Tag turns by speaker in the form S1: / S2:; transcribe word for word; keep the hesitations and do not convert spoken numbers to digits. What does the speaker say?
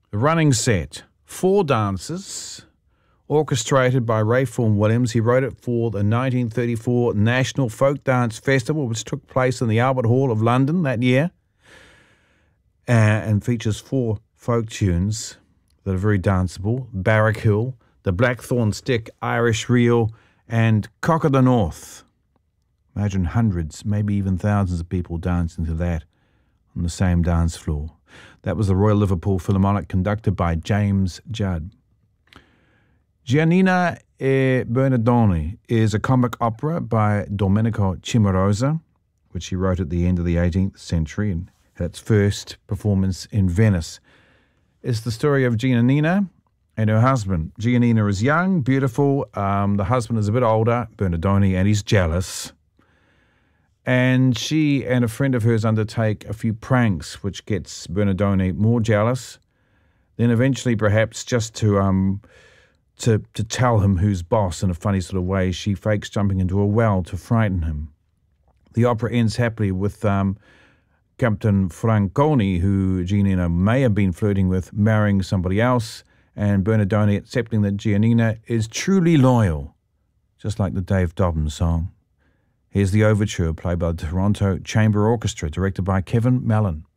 S1: The running set, four dances, orchestrated by Ralph Vaughan Williams. He wrote it for the nineteen thirty-four National Folk Dance Festival, which took place in the Albert Hall of London that year, uh, and features four folk tunes that are very danceable: Barrack Hill, the Blackthorn Stick, Irish Reel, and Cock of the North. Imagine hundreds, maybe even thousands of people dancing to that on the same dance floor. That was the Royal Liverpool Philharmonic, conducted by James Judd. Giannina e Bernardoni is a comic opera by Domenico Cimarosa, which he wrote at the end of the eighteenth century and had its first performance in Venice. It's the story of Giannina and her husband. Giannina is young, beautiful. Um, the husband is a bit older, Bernardoni, and he's jealous. And she and a friend of hers undertake a few pranks, which gets Bernardoni more jealous. Then eventually, perhaps just to um to to tell him who's boss in a funny sort of way, she fakes jumping into a well to frighten him. The opera ends happily with um, Captain Franconi, who Giannina may have been flirting with, marrying somebody else, and Bernardoni accepting that Giannina is truly loyal, just like the Dave Dobbin song. Here's the overture, played by the Toronto Chamber Orchestra, directed by Kevin Mellon.